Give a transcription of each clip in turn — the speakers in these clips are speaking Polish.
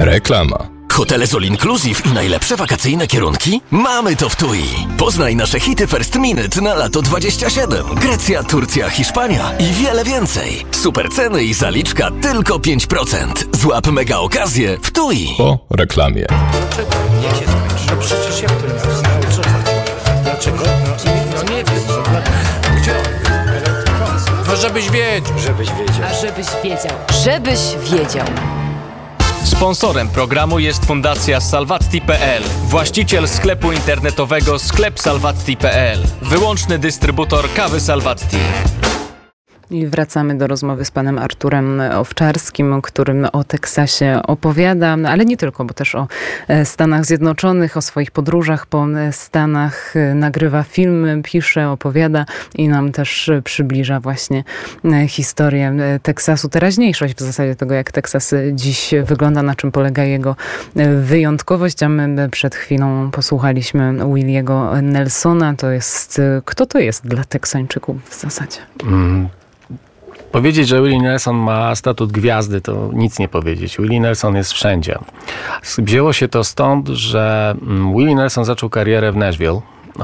Reklama. Hotele z All Inclusive i najlepsze wakacyjne kierunki? Mamy to w TUI. Poznaj nasze hity First Minute na lato 27. Grecja, Turcja, Hiszpania i wiele więcej. Super ceny i zaliczka tylko 5%. Złap mega okazję w TUI. Po reklamie. Niech się skończy. No przecież jak to jest? No co chodzi? Dlaczego? No nie wiem. Gdzie on jest? No żebyś wiedział. Żebyś wiedział. A żebyś wiedział. Żebyś wiedział. Sponsorem programu jest Fundacja Salvatti.pl, właściciel sklepu internetowego sklepsalvatti.pl, wyłączny dystrybutor kawy Salvatti. I wracamy do rozmowy z panem Arturem Owczarskim, którym o Teksasie opowiada, ale nie tylko, bo też o Stanach Zjednoczonych, o swoich podróżach po Stanach, nagrywa filmy, pisze, opowiada i nam też przybliża właśnie historię Teksasu, teraźniejszość w zasadzie tego, jak Teksas dziś wygląda, na czym polega jego wyjątkowość, a my przed chwilą posłuchaliśmy Williego Nelsona. Kto to jest dla Teksańczyków w zasadzie? Powiedzieć, że Willie Nelson ma statut gwiazdy, to nic nie powiedzieć. Willie Nelson jest wszędzie. Wzięło się to stąd, że Willie Nelson zaczął karierę w Nashville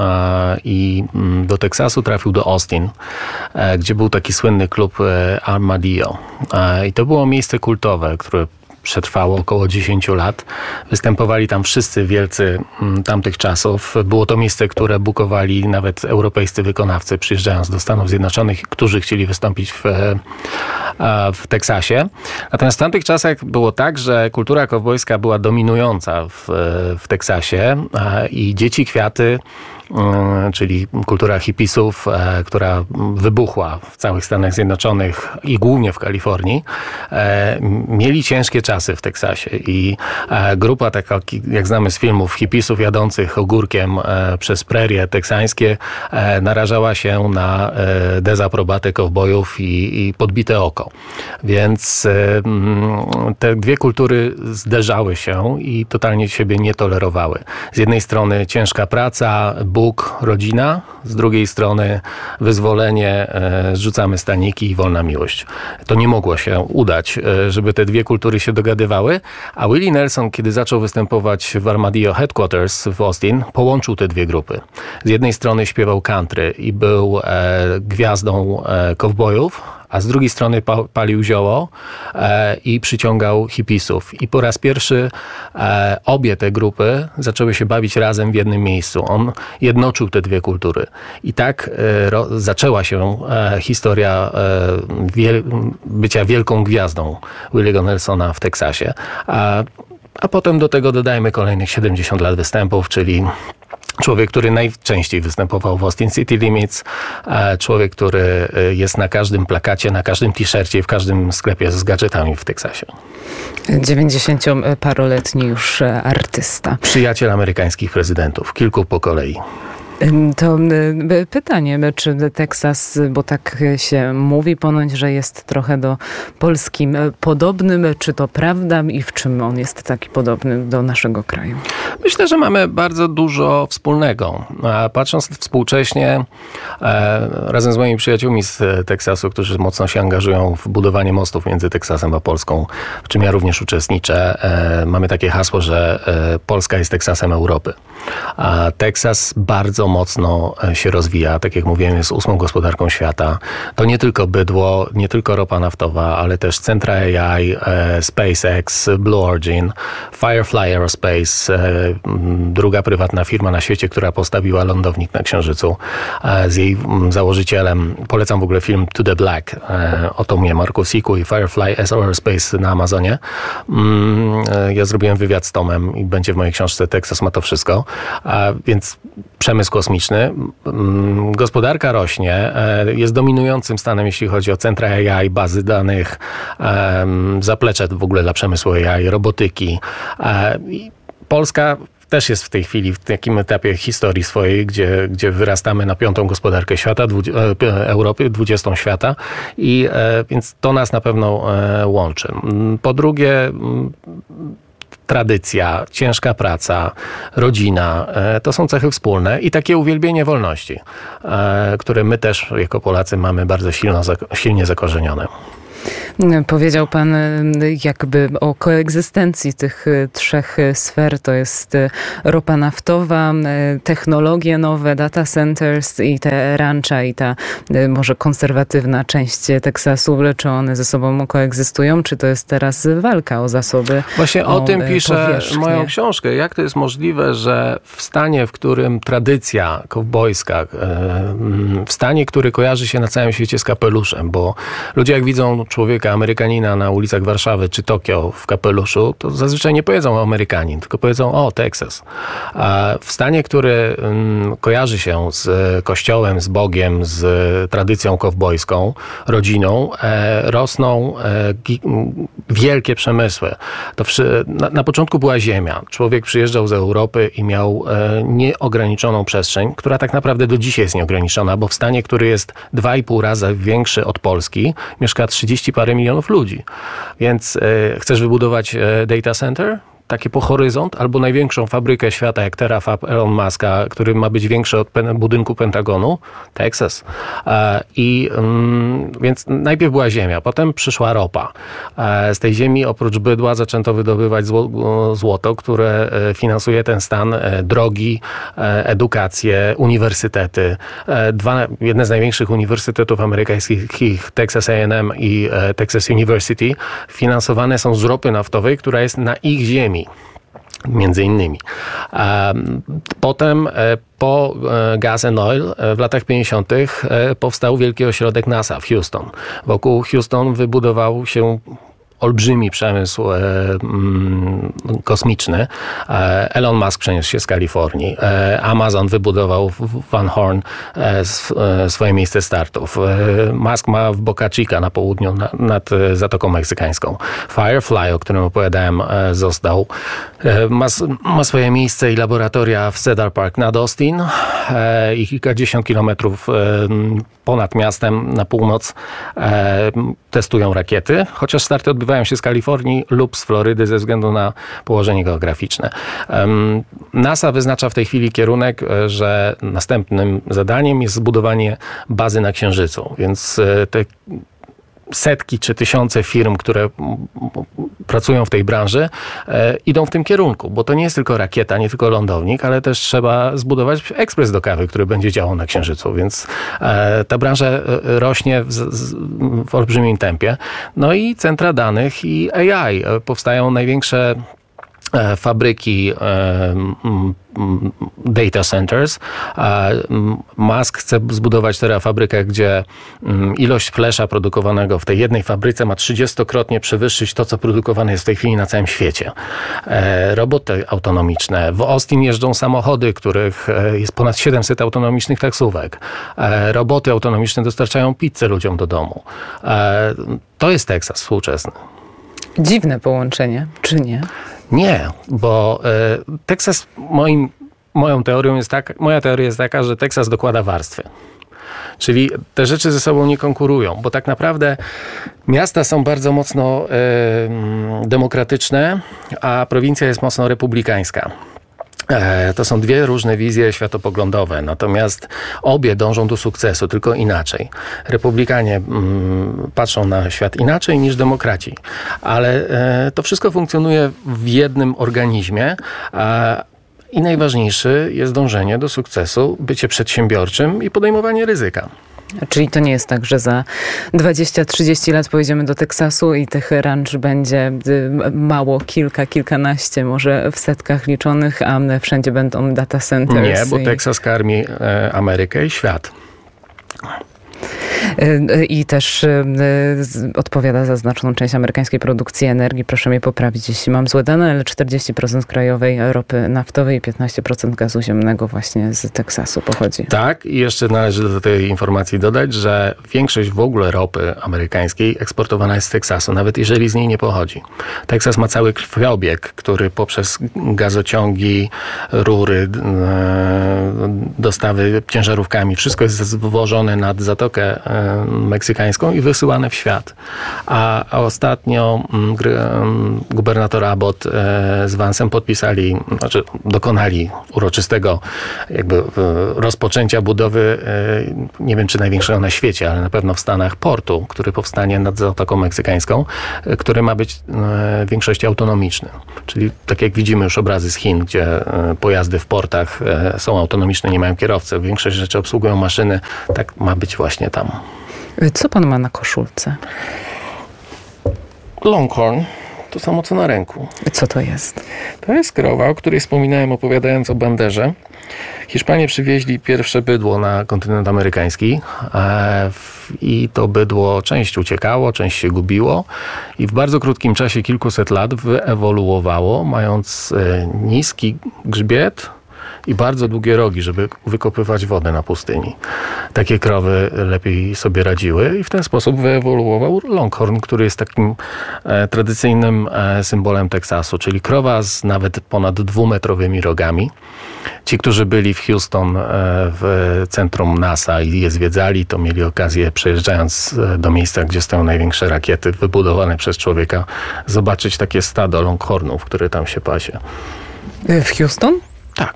i do Teksasu trafił do Austin, gdzie był taki słynny klub Armadillo. I to było miejsce kultowe, które przetrwało około 10 lat. Występowali tam wszyscy wielcy tamtych czasów. Było to miejsce, które bukowali nawet europejscy wykonawcy, przyjeżdżając do Stanów Zjednoczonych, którzy chcieli wystąpić w Teksasie. Natomiast w tamtych czasach było tak, że kultura kowbojska była dominująca w Teksasie i Dzieci Kwiaty, czyli kultura hipisów, która wybuchła w całych Stanach Zjednoczonych i głównie w Kalifornii, mieli ciężkie czasy w Teksasie i grupa taka, jak znamy z filmów, hipisów jadących ogórkiem przez prerie teksańskie narażała się na dezaprobatę kowbojów i podbite oko. Więc te dwie kultury zderzały się i totalnie siebie nie tolerowały. Z jednej strony ciężka praca, Bóg, rodzina, z drugiej strony wyzwolenie, zrzucamy staniki i wolna miłość. To nie mogło się udać, żeby te dwie kultury się dogadywały, a Willie Nelson, kiedy zaczął występować w Armadillo Headquarters w Austin, połączył te dwie grupy. Z jednej strony śpiewał country i był gwiazdą kowbojów, a z drugiej strony palił zioło i przyciągał hipisów. I po raz pierwszy obie te grupy zaczęły się bawić razem w jednym miejscu. On jednoczył te dwie kultury. I tak zaczęła się historia bycia wielką gwiazdą Williego Nelsona w Teksasie. A potem do tego dodajmy kolejnych 70 lat występów, czyli człowiek, który najczęściej występował w Austin City Limits, człowiek, który jest na każdym plakacie, na każdym t-shircie i w każdym sklepie z gadżetami w Teksasie. 90-paroletni już artysta. Przyjaciel amerykańskich prezydentów, kilku po kolei. To pytanie, czy Teksas, bo tak się mówi ponoć, że jest trochę do Polski podobnym, czy to prawda i w czym on jest taki podobny do naszego kraju? Myślę, że mamy bardzo dużo wspólnego. Patrząc współcześnie, razem z moimi przyjaciółmi z Teksasu, którzy mocno się angażują w budowanie mostów między Teksasem a Polską, w czym ja również uczestniczę, mamy takie hasło, że Polska jest Teksasem Europy. A Teksas bardzo mocno się rozwija. Tak jak mówiłem, jest 8. gospodarką świata. To nie tylko bydło, nie tylko ropa naftowa, ale też centra AI, SpaceX, Blue Origin, Firefly Aerospace, druga prywatna firma na świecie, która postawiła lądownik na Księżycu. Z jej założycielem, polecam w ogóle film To the Black o Tomie Markusiku i Firefly Aerospace na Amazonie. Ja zrobiłem wywiad z Tomem i będzie w mojej książce Teksas ma to wszystko. Więc przemysł kosmiczny. Gospodarka rośnie, jest dominującym stanem, jeśli chodzi o centra AI, bazy danych, zaplecze w ogóle dla przemysłu AI, robotyki. Polska też jest w tej chwili w takim etapie historii swojej, gdzie wyrastamy na 5. gospodarkę świata, Europy, 20. świata i więc to nas na pewno łączy. Po drugie, tradycja, ciężka praca, rodzina, to są cechy wspólne i takie uwielbienie wolności, które my też jako Polacy mamy bardzo silnie zakorzenione. Powiedział pan jakby o koegzystencji tych trzech sfer. To jest ropa naftowa, technologie nowe, data centers i te rancha i ta może konserwatywna część Teksasu. Czy one ze sobą koegzystują? Czy to jest teraz walka o zasoby? Właśnie o tym piszę powierzchnię? moją książkę. Jak to jest możliwe, że w stanie, w którym tradycja kowbojska, w stanie, który kojarzy się na całym świecie z kapeluszem, bo ludzie jak widzą człowieka, Amerykanina na ulicach Warszawy czy Tokio w kapeluszu, to zazwyczaj nie powiedzą Amerykanin, tylko powiedzą o, Teksas. A w stanie, który kojarzy się z kościołem, z Bogiem, z tradycją kowbojską, rodziną, rosną wielkie przemysły. To na początku była ziemia. Człowiek przyjeżdżał z Europy i miał nieograniczoną przestrzeń, która tak naprawdę do dzisiaj jest nieograniczona, bo w stanie, który jest 2,5 razy większy od Polski, mieszka 30 parę milionów ludzi. Więc chcesz wybudować data center? Takie po horyzont, albo największą fabrykę świata, jak Terafab Elon Muska, który ma być większy od budynku Pentagonu, Teksas. Więc najpierw była ziemia, potem przyszła ropa. Z tej ziemi oprócz bydła zaczęto wydobywać złoto, które finansuje ten stan, drogi, edukację, uniwersytety. Jedne z największych uniwersytetów amerykańskich, Texas A&M i Texas University, finansowane są z ropy naftowej, która jest na ich ziemi. Między innymi. Potem po Gas and Oil w latach 50. powstał wielki ośrodek NASA w Houston. Wokół Houston wybudował się olbrzymi przemysł kosmiczny. Elon Musk przeniósł się z Kalifornii. Amazon wybudował w Van Horn swoje miejsce startów. Musk ma w Boca Chica na południu nad Zatoką Meksykańską. Firefly, o którym opowiadałem, został. Ma swoje miejsce i laboratoria w Cedar Park nad Austin i kilkadziesiąt kilometrów ponad miastem na północ testują rakiety, chociaż starty odbywają się z Kalifornii lub z Florydy ze względu na położenie geograficzne. NASA wyznacza w tej chwili kierunek, że następnym zadaniem jest zbudowanie bazy na Księżycu, więc te setki czy tysiące firm, które pracują w tej branży, idą w tym kierunku, bo to nie jest tylko rakieta, nie tylko lądownik, ale też trzeba zbudować ekspres do kawy, który będzie działał na Księżycu, więc ta branża rośnie w olbrzymim tempie. No i centra danych i AI. Powstają największe fabryki data centers. Musk chce zbudować teraz fabrykę, gdzie ilość flesza produkowanego w tej jednej fabryce ma 30-krotnie przewyższyć to, co produkowane jest w tej chwili na całym świecie. Roboty autonomiczne. W Austin jeżdżą samochody, których jest ponad 700 autonomicznych taksówek. Roboty autonomiczne dostarczają pizzę ludziom do domu. To jest Teksas współczesny. Dziwne połączenie, czy nie? Nie, bo Teksas, moja teoria jest taka, że Teksas dokłada warstwy. Czyli te rzeczy ze sobą nie konkurują, bo tak naprawdę miasta są bardzo mocno demokratyczne, a prowincja jest mocno republikańska. To są dwie różne wizje światopoglądowe, natomiast obie dążą do sukcesu, tylko inaczej. Republikanie patrzą na świat inaczej niż demokraci, ale to wszystko funkcjonuje w jednym organizmie, i najważniejsze jest dążenie do sukcesu, bycie przedsiębiorczym i podejmowanie ryzyka. Czyli to nie jest tak, że za 20-30 lat pojedziemy do Teksasu i tych ranch będzie mało, kilkanaście, może w setkach liczonych, a wszędzie będą data centers. Nie, bo Teksas karmi Amerykę i świat. I też odpowiada za znaczną część amerykańskiej produkcji energii. Proszę mnie poprawić, jeśli mam złe dane, ale 40% krajowej ropy naftowej i 15% gazu ziemnego właśnie z Teksasu pochodzi. Tak, i jeszcze należy do tej informacji dodać, że większość w ogóle ropy amerykańskiej eksportowana jest z Teksasu, nawet jeżeli z niej nie pochodzi. Teksas ma cały krwiobieg, który poprzez gazociągi, rury, dostawy ciężarówkami, wszystko jest zwożone nad Zatokę meksykańską i wysyłane w świat. A ostatnio gubernator Abbott z Vance'em dokonali uroczystego jakby rozpoczęcia budowy, nie wiem czy największego na świecie, ale na pewno w Stanach, portu, który powstanie nad Zatoką Meksykańską, który ma być w większości autonomiczny. Czyli tak jak widzimy już obrazy z Chin, gdzie pojazdy w portach są autonomiczne, nie mają kierowcy. Większość rzeczy obsługują maszyny. Tak ma być właśnie tam. Co pan ma na koszulce? Longhorn. To samo co na ręku. Co to jest? To jest krowa, o której wspominałem opowiadając o banderze. Hiszpanie przywieźli pierwsze bydło na kontynent amerykański i to bydło część uciekało, część się gubiło i w bardzo krótkim czasie, kilkuset lat, wyewoluowało, mając niski grzbiet i bardzo długie rogi, żeby wykopywać wodę na pustyni. Takie krowy lepiej sobie radziły i w ten sposób wyewoluował Longhorn, który jest takim tradycyjnym symbolem Teksasu, czyli krowa z nawet ponad 2-metrowymi rogami. Ci, którzy byli w Houston w centrum NASA i je zwiedzali, to mieli okazję, przejeżdżając do miejsca, gdzie stoją największe rakiety wybudowane przez człowieka, zobaczyć takie stado Longhornów, które tam się pasie. W Houston? Tak.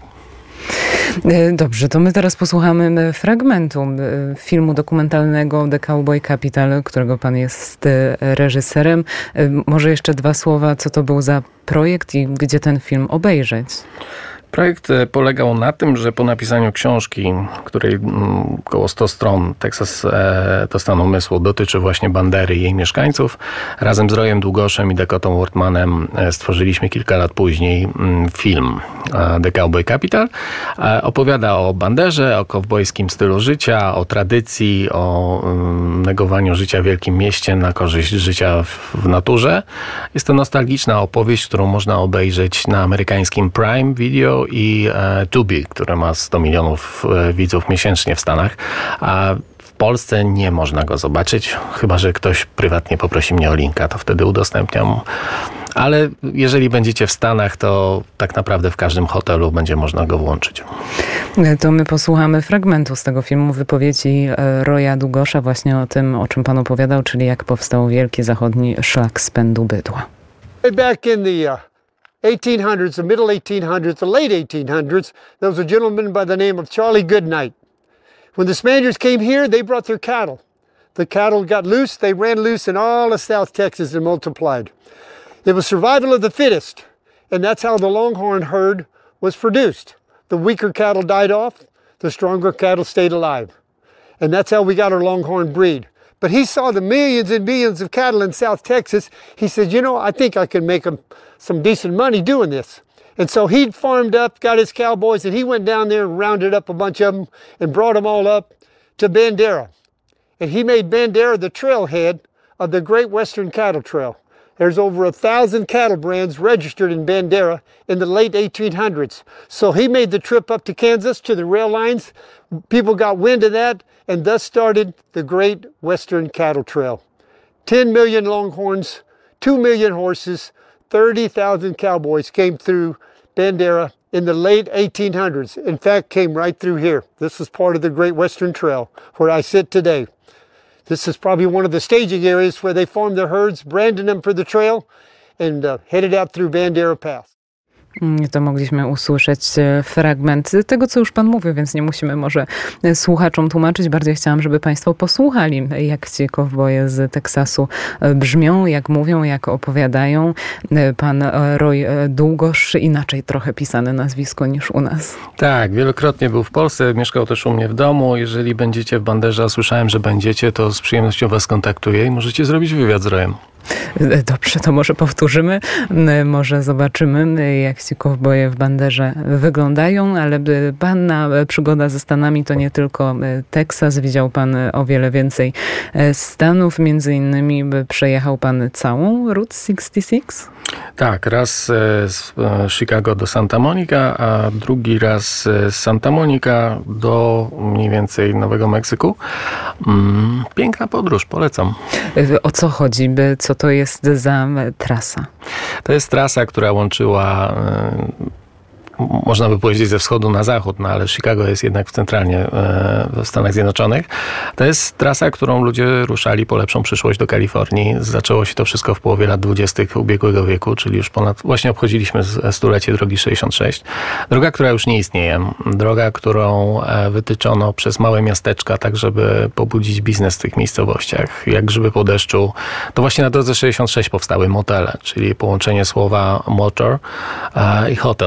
Dobrze, to my teraz posłuchamy fragmentu filmu dokumentalnego The Cowboy Capital, którego pan jest reżyserem. Może jeszcze 2 słowa, co to był za projekt i gdzie ten film obejrzeć? Projekt polegał na tym, że po napisaniu książki, której około 100 stron, Teksas to stan umysłu, dotyczy właśnie Bandery i jej mieszkańców, razem z Royem Długoszem i Dakotą Wortmanem stworzyliśmy kilka lat później film The Cowboy Capital. Opowiada o banderze, o kowbojskim stylu życia, o tradycji, o negowaniu życia w wielkim mieście na korzyść życia w naturze. Jest to nostalgiczna opowieść, którą można obejrzeć na amerykańskim Prime Video i Tubi, które ma 100 milionów widzów miesięcznie w Stanach, a w Polsce nie można go zobaczyć, chyba że ktoś prywatnie poprosi mnie o linka, to wtedy udostępniam. Ale jeżeli będziecie w Stanach, to tak naprawdę w każdym hotelu będzie można go włączyć. To my posłuchamy fragmentu z tego filmu, wypowiedzi Roya Długosza właśnie o tym, o czym pan opowiadał, czyli jak powstał wielki zachodni szlak spędu bydła. Back in the 1800s, the middle 1800s, the late 1800s, there was a gentleman by the name of Charlie Goodnight. When the Spaniards came here, they brought their cattle. The cattle got loose, they ran loose in all of South Texas and multiplied. It was survival of the fittest, and that's how the Longhorn herd was produced. The weaker cattle died off, the stronger cattle stayed alive. And that's how we got our Longhorn breed. But he saw the millions and millions of cattle in South Texas. He said, you know, I think I can make some decent money doing this. And so he farmed up, got his cowboys, and he went down there and rounded up a bunch of them and brought them all up to Bandera. And he made Bandera the trailhead of the Great Western Cattle Trail. There's over 1,000 cattle brands registered in Bandera in the late 1800s. So he made the trip up to Kansas to the rail lines. People got wind of that, and thus started the Great Western Cattle Trail. 10 million Longhorns, 2 million horses, 30,000 cowboys came through Bandera in the late 1800s. In fact, came right through here. This is part of the Great Western Trail where I sit today. This is probably one of the staging areas where they formed their herds, branded them for the trail, and headed out through Bandera Pass. To mogliśmy usłyszeć fragment tego, co już pan mówił, więc nie musimy może słuchaczom tłumaczyć. Bardziej chciałam, żeby państwo posłuchali, jak ci kowboje z Teksasu brzmią, jak mówią, jak opowiadają. Pan Roy Długosz, inaczej trochę pisane nazwisko niż u nas. Tak, wielokrotnie był w Polsce, mieszkał też u mnie w domu. Jeżeli będziecie w Banderze, a słyszałem, że będziecie, to z przyjemnością was kontaktuję i możecie zrobić wywiad z Royem. Dobrze, to może powtórzymy, może zobaczymy, jak ci kowboje w Banderze wyglądają, ale pana przygoda ze Stanami to nie tylko Teksas, widział pan o wiele więcej stanów, między innymi przejechał pan całą Route 66? Tak, raz z Chicago do Santa Monica, a drugi raz z Santa Monica do mniej więcej Nowego Meksyku. Piękna podróż, polecam. O co chodzi? Co to jest za trasa? To jest trasa, która łączyła można by powiedzieć ze wschodu na zachód, no ale Chicago jest jednak centralnie w Stanach Zjednoczonych. To jest trasa, którą ludzie ruszali po lepszą przyszłość do Kalifornii. Zaczęło się to wszystko w połowie lat 20. ubiegłego wieku, czyli już właśnie obchodziliśmy stulecie drogi 66. Droga, która już nie istnieje. Droga, którą wytyczono przez małe miasteczka, tak żeby pobudzić biznes w tych miejscowościach. Jak grzyby po deszczu. To właśnie na drodze 66 powstały motele, czyli połączenie słowa motor i hotel.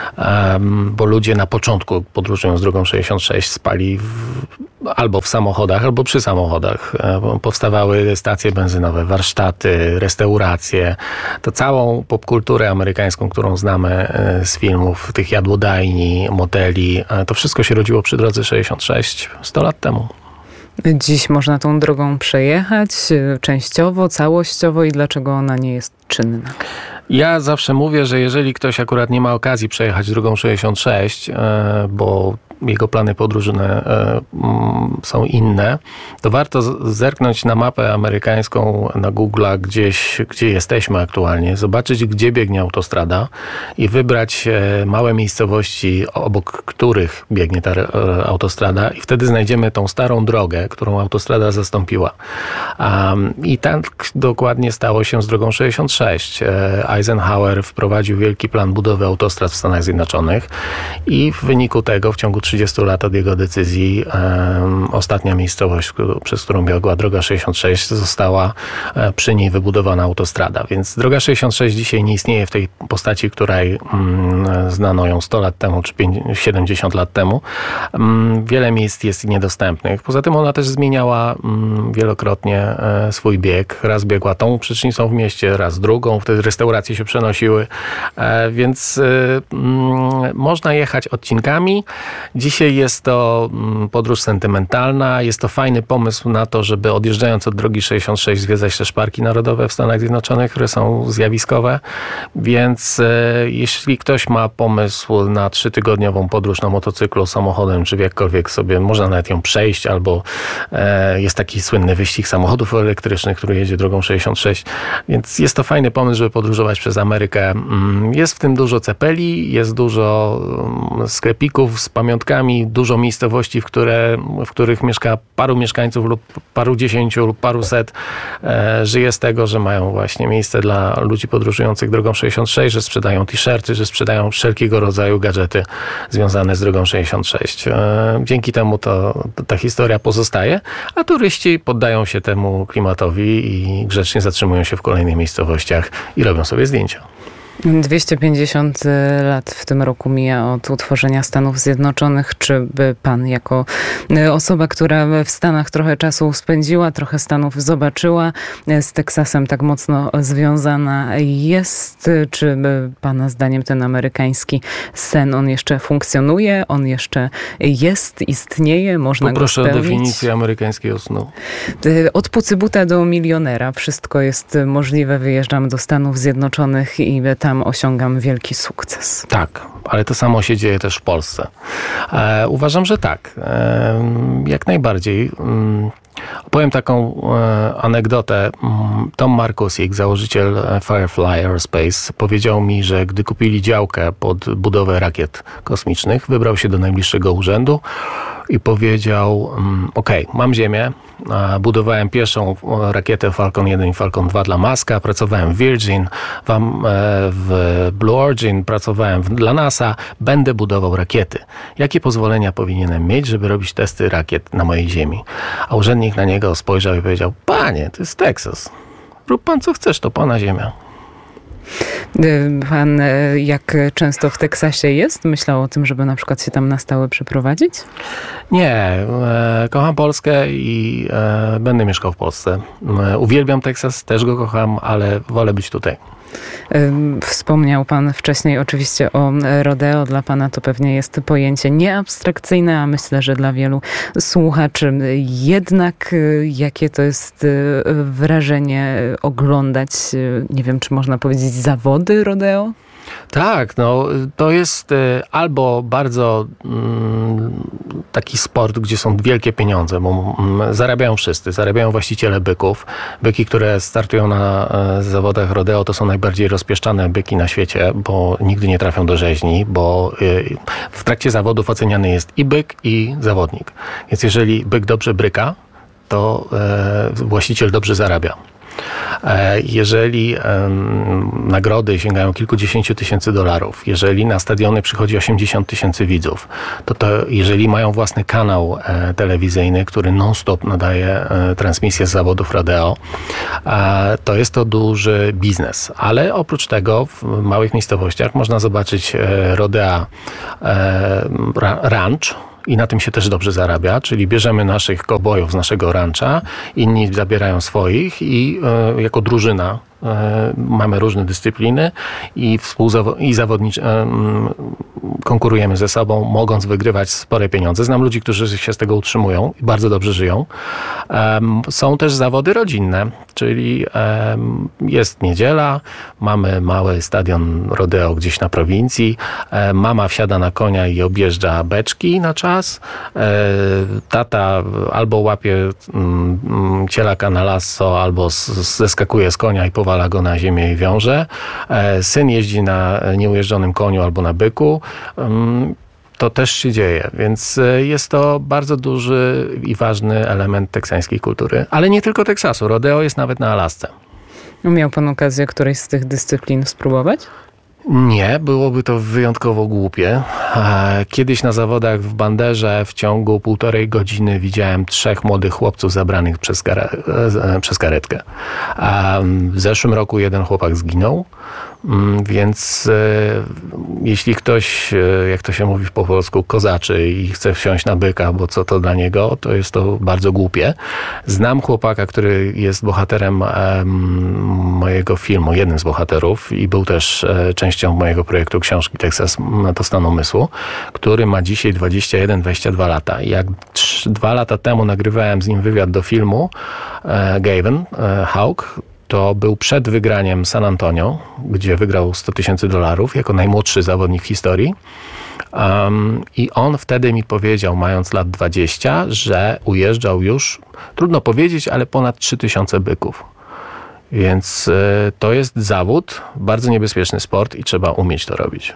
Bo ludzie na początku podróżując drogą 66 spali albo w samochodach, albo przy samochodach. Powstawały stacje benzynowe, warsztaty, restauracje. To całą popkulturę amerykańską, którą znamy z filmów, tych jadłodajni, moteli, to wszystko się rodziło przy drodze 66 100 lat temu. Dziś można tą drogą przejechać częściowo, całościowo i dlaczego ona nie jest czynna? Ja zawsze mówię, że jeżeli ktoś akurat nie ma okazji przejechać drogą 66, bo jego plany podróżne są inne, to warto zerknąć na mapę amerykańską, na Google'a gdzieś, gdzie jesteśmy aktualnie, zobaczyć, gdzie biegnie autostrada i wybrać małe miejscowości, obok których biegnie ta autostrada i wtedy znajdziemy tą starą drogę, którą autostrada zastąpiła. I tak dokładnie stało się z drogą 66. Eisenhower wprowadził wielki plan budowy autostrad w Stanach Zjednoczonych i w wyniku tego w ciągu 30 lat od jego decyzji ostatnia miejscowość, przez którą biegła droga 66, została przy niej wybudowana autostrada. Więc droga 66 dzisiaj nie istnieje w tej postaci, której znano ją 100 lat temu czy 70 lat temu. Wiele miejsc jest niedostępnych. Poza tym ona też zmieniała wielokrotnie swój bieg. Raz biegła tą przecznicą w mieście, raz drugą. Wtedy restauracje się przenosiły. Więc można jechać odcinkami. Dzisiaj jest to podróż sentymentalna. Jest to fajny pomysł na to, żeby odjeżdżając od drogi 66 zwiedzać też parki narodowe w Stanach Zjednoczonych, które są zjawiskowe. Więc jeśli ktoś ma pomysł na 3-tygodniową podróż na motocyklu, samochodem, czy jakkolwiek sobie, można nawet ją przejść, albo jest taki słynny wyścig samochodów elektrycznych, który jedzie drogą 66. Więc jest to fajny pomysł, żeby podróżować przez Amerykę. Jest w tym dużo cepeli, jest dużo sklepików z pamiątkami, dużo miejscowości, w których mieszka paru mieszkańców lub paru dziesięciu lub paruset. Żyje z tego, że mają właśnie miejsce dla ludzi podróżujących drogą 66, że sprzedają t-shirty, że sprzedają wszelkiego rodzaju gadżety związane z drogą 66. Dzięki temu ta historia pozostaje, a turyści poddają się temu klimatowi i grzecznie zatrzymują się w kolejnych miejscowościach i robią sobie zdjęcia. 250 lat w tym roku mija od utworzenia Stanów Zjednoczonych. Czy by pan jako osoba, która w Stanach trochę czasu spędziła, trochę Stanów zobaczyła, z Teksasem tak mocno związana jest? Czy pana zdaniem ten amerykański sen, on jeszcze funkcjonuje? On jeszcze jest, istnieje? Można go spełnić? Poproszę o definicję amerykańskiego snu. Od pucybuta do milionera. Wszystko jest możliwe. Wyjeżdżam do Stanów Zjednoczonych i tam osiągam wielki sukces. Tak, ale to samo się dzieje też w Polsce. Uważam, że tak. Jak najbardziej. Opowiem taką anegdotę. Tom Markusik, założyciel Firefly Aerospace, powiedział mi, że gdy kupili działkę pod budowę rakiet kosmicznych, wybrał się do najbliższego urzędu i powiedział: mam ziemię, budowałem pierwszą rakietę Falcon 1 i Falcon 2 dla Muska, pracowałem w Virgin, w Blue Origin, pracowałem dla NASA, będę budował rakiety. Jakie pozwolenia powinienem mieć, żeby robić testy rakiet na mojej ziemi? A urzędnik na niego spojrzał i powiedział: panie, to jest Teksas. Rób pan co chcesz, to pana ziemia. Pan jak często w Teksasie jest? Myślał o tym, żeby na przykład się tam na stałe przeprowadzić? Nie. Kocham Polskę i będę mieszkał w Polsce. Uwielbiam Teksas, też go kocham, ale wolę być tutaj. Wspomniał pan wcześniej oczywiście o rodeo. Dla pana to pewnie jest pojęcie nieabstrakcyjne, a myślę, że dla wielu słuchaczy jednak jakie to jest wrażenie oglądać, nie wiem, czy można powiedzieć, zawody rodeo? Tak, no to jest albo bardzo taki sport, gdzie są wielkie pieniądze, bo zarabiają wszyscy, zarabiają właściciele byków. Byki, które startują na zawodach rodeo, to są najbardziej rozpieszczane byki na świecie, bo nigdy nie trafią do rzeźni, bo w trakcie zawodów oceniany jest i byk, i zawodnik. Więc jeżeli byk dobrze bryka, to właściciel dobrze zarabia. Jeżeli nagrody sięgają kilkudziesięciu tysięcy dolarów, jeżeli na stadiony przychodzi 80 tysięcy widzów, to jeżeli mają własny kanał telewizyjny, który non-stop nadaje transmisję z zawodów rodeo, to jest to duży biznes. Ale oprócz tego w małych miejscowościach można zobaczyć rodea ranch, i na tym się też dobrze zarabia, czyli bierzemy naszych kowbojów z naszego rancha, inni zabierają swoich i jako drużyna mamy różne dyscypliny i konkurujemy ze sobą, mogąc wygrywać spore pieniądze. Znam ludzi, którzy się z tego utrzymują i bardzo dobrze żyją. Są też zawody rodzinne, czyli jest niedziela, mamy mały stadion rodeo gdzieś na prowincji, mama wsiada na konia i objeżdża beczki na czas, tata albo łapie cielaka na lasso, albo zeskakuje z konia i powala go na ziemię i wiąże. Syn jeździ na nieujeżdżonym koniu albo na byku. To też się dzieje, więc jest to bardzo duży i ważny element teksańskiej kultury. Ale nie tylko Teksasu. Rodeo jest nawet na Alasce. Miał pan okazję którejś z tych dyscyplin spróbować? Nie, byłoby to wyjątkowo głupie. Kiedyś na zawodach w banderze w ciągu 1,5 godziny widziałem 3 młodych chłopców zabranych przez karetkę. W zeszłym roku 1 chłopak zginął. Więc jeśli ktoś, jak to się mówi po polsku, kozaczy i chce wsiąść na byka, bo co to dla niego, to jest to bardzo głupie. Znam chłopaka, który jest bohaterem mojego filmu, jednym z bohaterów i był też częścią mojego projektu książki Teksas to stan umysłu, który ma dzisiaj 21-22 lata. Jak 2 lata temu nagrywałem z nim wywiad do filmu Gavin Hawk, to był przed wygraniem San Antonio, gdzie wygrał $100,000 jako najmłodszy zawodnik w historii. I on wtedy mi powiedział, mając lat 20, że ujeżdżał już, trudno powiedzieć, ale ponad 3000 byków. Więc to jest zawód, bardzo niebezpieczny sport i trzeba umieć to robić.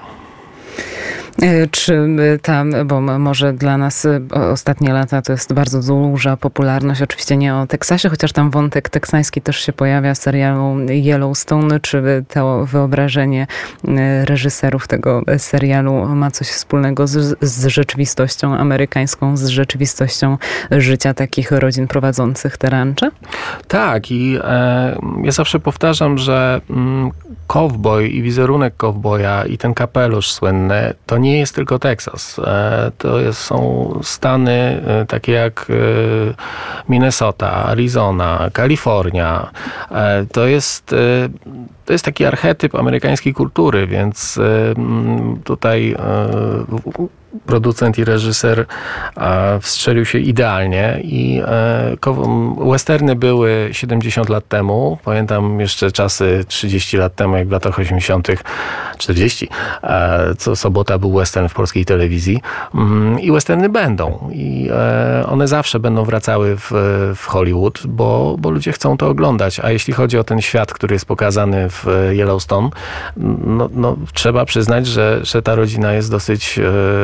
Czy tam, bo może dla nas ostatnie lata to jest bardzo duża popularność, oczywiście nie o Teksasie, chociaż tam wątek teksański też się pojawia w serialu Yellowstone. Czy to wyobrażenie reżyserów tego serialu ma coś wspólnego z rzeczywistością amerykańską, z rzeczywistością życia takich rodzin prowadzących te rancze? Tak, i ja zawsze powtarzam, że kowboj i wizerunek kowboja i ten kapelusz słynny to nie jest tylko Teksas. Są stany takie jak Minnesota, Arizona, Kalifornia. To jest taki archetyp amerykańskiej kultury, więc tutaj producent i reżyser wstrzelił się idealnie i westerny były 70 lat temu. Pamiętam jeszcze czasy 30 lat temu, jak w latach 80., 40, co sobota był western w polskiej telewizji. I westerny będą. I one zawsze będą wracały w Hollywood, bo ludzie chcą to oglądać. A jeśli chodzi o ten świat, który jest pokazany w Yellowstone, no trzeba przyznać, że ta rodzina jest dosyć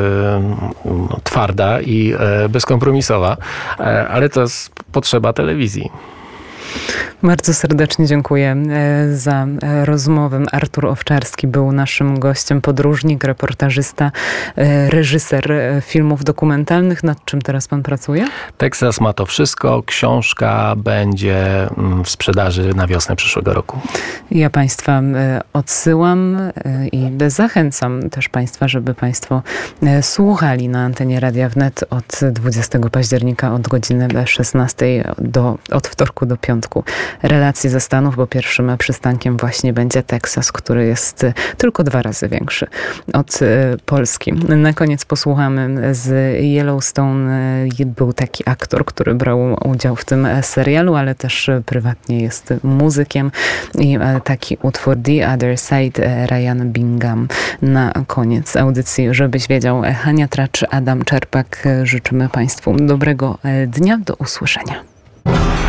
twarda i bezkompromisowa, ale to jest potrzeba telewizji. Bardzo serdecznie dziękuję za rozmowę. Artur Owczarski był naszym gościem, podróżnik, reportażysta, reżyser filmów dokumentalnych. Nad czym teraz pan pracuje? Teksas ma to wszystko. Książka będzie w sprzedaży na wiosnę przyszłego roku. Ja państwa odsyłam i zachęcam też państwa, żeby państwo słuchali na antenie Radia Wnet od 20 października od godziny 16 od wtorku do piątku. początku relacji ze Stanów, bo pierwszym przystankiem właśnie będzie Teksas, który jest tylko 2 razy większy od Polski. Na koniec posłuchamy z Yellowstone. Był taki aktor, który brał udział w tym serialu, ale też prywatnie jest muzykiem i taki utwór The Other Side, Ryan Bingham. Na koniec audycji, żebyś wiedział, Hania Tracz, Adam Czerpak. Życzymy Państwu dobrego dnia. Do usłyszenia.